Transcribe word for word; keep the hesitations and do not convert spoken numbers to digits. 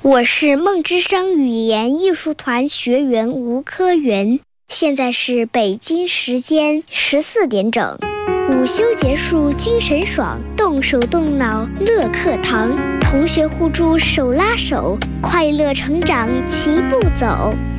我是梦之声语言艺术团学员吴科云，现在是北京时间十四点整。午休结束，精神爽，动手动脑乐课堂，同学互助手拉手，快乐成长齐步走。